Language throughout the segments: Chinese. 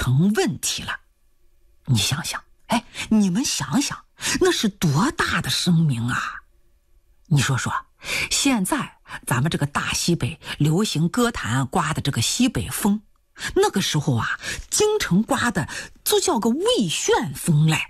成问题了。你想想，你们想想，那是多大的声名啊！你说说，现在咱们这个大西北流行歌坛刮的这个西北风，那个时候啊，京城刮的就叫个魏旋风嘞。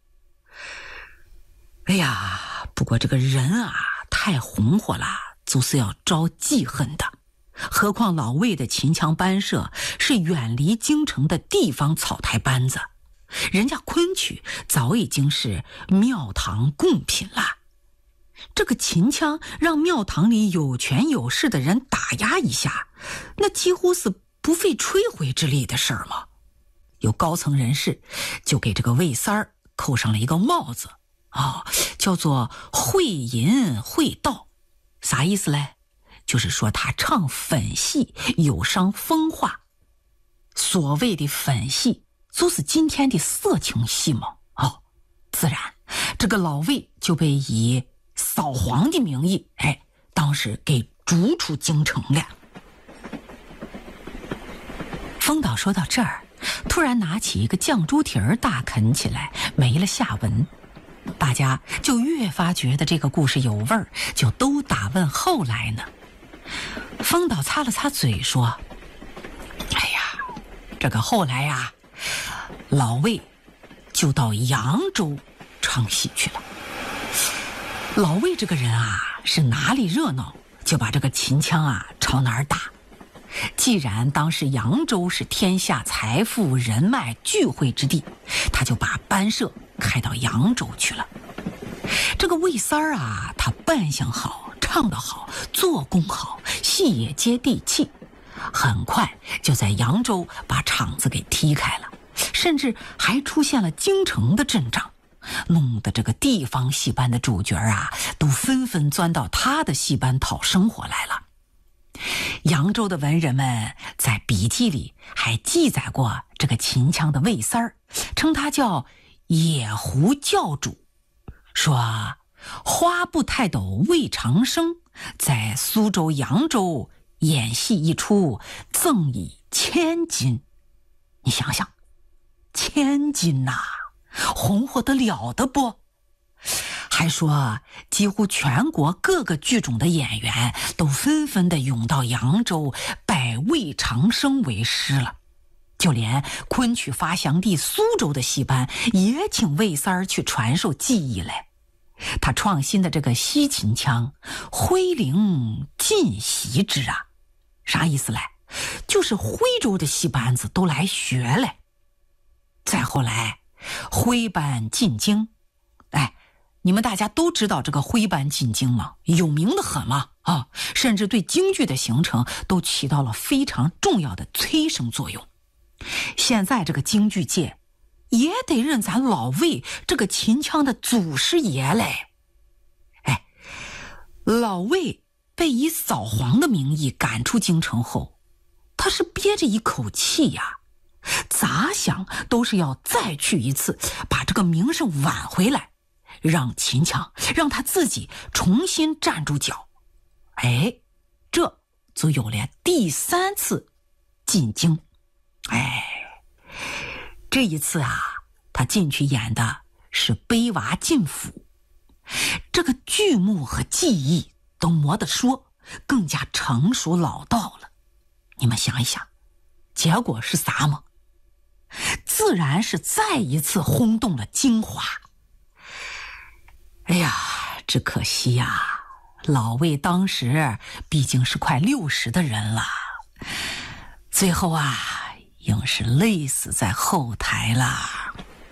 哎呀，不过这个人啊，太红火了，就是要招记恨的。何况老魏的秦腔班社是远离京城的地方草台班子，人家昆曲早已经是庙堂贡品了。这个秦腔让庙堂里有权有势的人打压一下，那几乎是不费吹灰之力的事儿嘛。有高层人士就给这个魏三儿扣上了一个帽子，叫做会吟会道。啥意思嘞？就是说他唱粉戏有伤风化。所谓的粉戏就是今天的色情戏嘛。自然这个老魏就被以扫黄的名义当时给逐出京城了。风导说到这儿，突然拿起一个酱猪蹄儿大啃起来，没了下文。大家就越发觉得这个故事有味儿，就都打问后来呢。风导擦了擦嘴说，这个后来呀，老魏就到扬州唱戏去了。老魏这个人啊，是哪里热闹就把这个秦腔啊朝哪儿打。既然当时扬州是天下财富人脉聚会之地，他就把班社开到扬州去了。这个魏三儿啊，他扮相好，唱得好，做工好，戏也接地气，很快就在扬州把场子给踢开了，甚至还出现了京城的阵仗，弄得这个地方戏班的主角啊，都纷纷钻到他的戏班讨生活来了。扬州的文人们在笔记里还记载过这个秦腔的魏三儿，称他叫野狐教主，说花布泰斗魏长生在苏州、扬州演戏一出，赠以1000金。你想想，1000金呐，红火得了的不？还说几乎全国各个剧种的演员都纷纷的涌到扬州拜魏长生为师了，就连昆曲发祥地苏州的戏班也请魏三儿去传授技艺来。他创新的这个西秦腔徽灵尽习之啊，啥意思嘞？就是徽州的戏班子都来学嘞。再后来徽班进京，你们大家都知道这个徽班进京吗？有名的很嘛，甚至对京剧的形成都起到了非常重要的催生作用。现在这个京剧界也得认咱老魏这个秦腔的祖师爷嘞。老魏被以扫黄的名义赶出京城后，他是憋着一口气呀，咋想都是要再去一次，把这个名声挽回来，让秦腔让他自己重新站住脚。这就有了第3次进京。这一次啊，他进去演的是卑娃进府，这个剧目和技艺都磨得说更加成熟老道了。你们想一想，结果是啥吗？自然是再一次轰动了京华。只可惜呀，老魏当时毕竟是快60的人了，最后啊，硬是累死在后台了。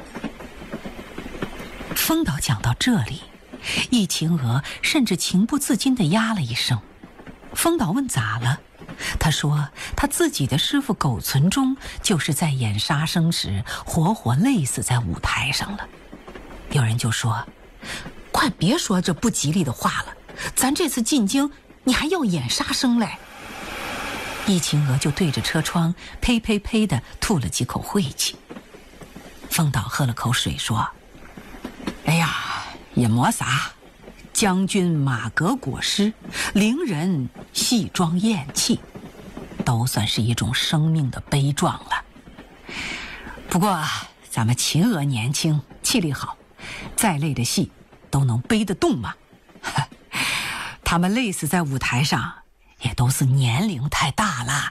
风导讲到这里，易秦娥甚至情不自禁地压了一声。风导问咋了？他说他自己的师傅苟存忠就是在演杀生时活活累死在舞台上了。有人就说，快别说这不吉利的话了，咱这次进京你还要演杀生嘞。易秦娥就对着车窗呸呸呸地吐了几口晦气。风导喝了口水说，也没啥，将军马革裹尸，伶人戏装咽气，都算是一种生命的悲壮了。 不过咱们秦娥年轻，气力好，再累的戏都能背得动嘛。他们累死在舞台上，也都是年龄太大了。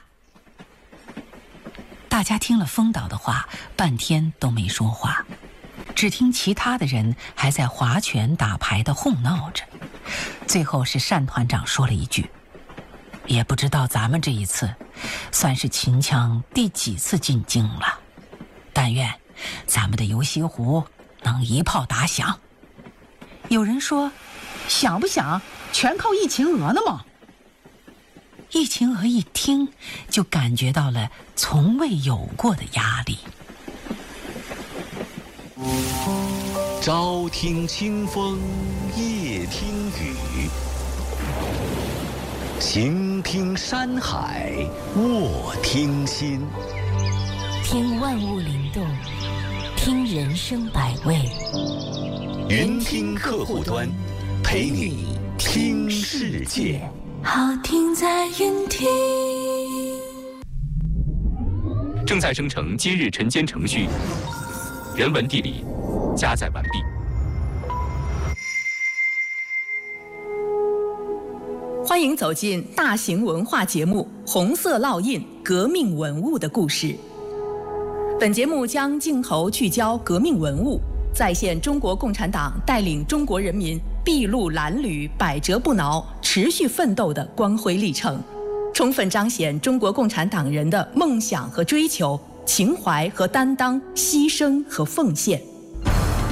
大家听了风导的话，半天都没说话，只听其他的人还在划拳打牌的哄闹着。最后是单团长说了一句：“也不知道咱们这一次算是秦腔第几次进京了，但愿咱们的游西湖能一炮打响。”有人说：“响不响，全靠易秦娥呢嘛。”易秦娥一听，就感觉到了从未有过的压力。 朝听清风，夜听雨，晴听山海，卧听心。 听万物灵动，听人生百味。 云听客户端，陪你听世界。 好听在云听。 正在生成今日晨间程序，人文地理加载完毕。 欢迎走进大型文化节目《红色烙印：革命文物的故事》。本节目将镜头聚焦革命文物，再现中国共产党带领中国人民筚路蓝缕、百折不挠、持续奋斗的光辉历程，充分彰显中国共产党人的梦想和追求、情怀和担当、牺牲和奉献。